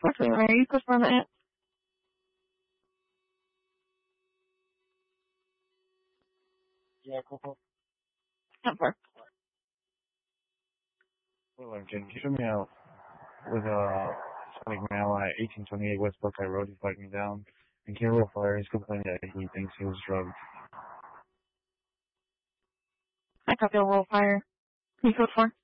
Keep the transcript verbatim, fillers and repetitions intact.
What's it, right? You could find it. Yeah, cool, cool. Not far. Well, Jen, you showed me out with uh, Sonic Mail at eighteen twenty-eight West Buckeye Road. He's flagged me down. And King Roll Fire is complaining that he thinks he was drugged. I could feel roll fire. You code for?